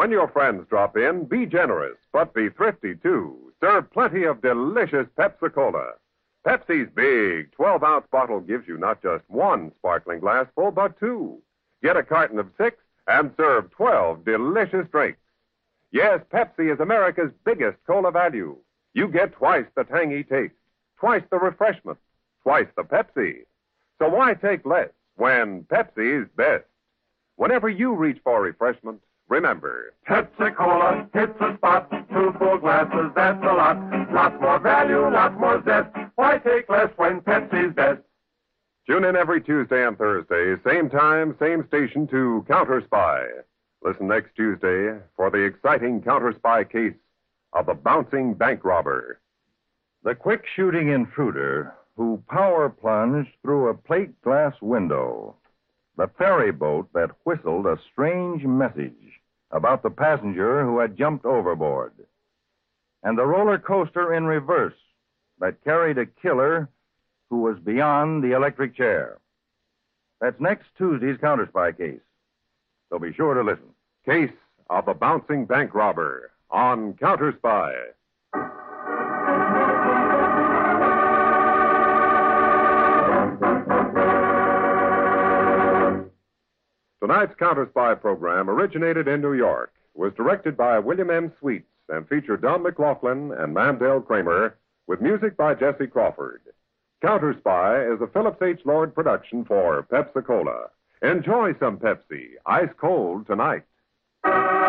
When your friends drop in, be generous, but be thrifty, too. Serve plenty of delicious Pepsi-Cola. Pepsi's big 12-ounce bottle gives you not just one sparkling glassful, but two. Get a carton of 6 and serve 12 delicious drinks. Yes, Pepsi is America's biggest cola value. You get twice the tangy taste, twice the refreshment, twice the Pepsi. So why take less when Pepsi's best? Whenever you reach for refreshment, remember, Pepsi-Cola hits the spot. 2 full glasses, that's a lot. Lots more value, lots more zest. Why take less when Pepsi's best? tune in every Tuesday and Thursday, same time, same station to Counter Spy. Listen next Tuesday for the exciting Counter Spy case of the bouncing bank robber. The quick-shooting intruder who power plunged through a plate glass window. The ferry boat that whistled a strange message about the passenger who had jumped overboard. And the roller coaster in reverse that carried a killer who was beyond the electric chair. That's next Tuesday's Counter Spy case. So be sure to listen. Case of the bouncing bank robber on Counter Spy. Tonight's Counter Spy program originated in New York, was directed by William M. Sweets, and featured Don McLaughlin and Mandel Kramer, with music by Jesse Crawford. Counter Spy is a Phillips H. Lord production for Pepsi-Cola. Enjoy some Pepsi, ice cold tonight.